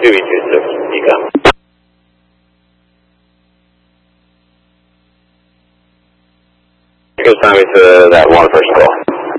226, Ecom. Good time to that one first call.